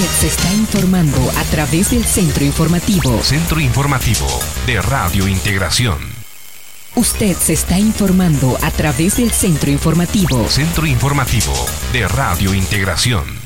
Usted se está informando a través del Centro Informativo. Centro Informativo de Radio Integración. Usted se está informando a través del Centro Informativo. Centro Informativo de Radio Integración.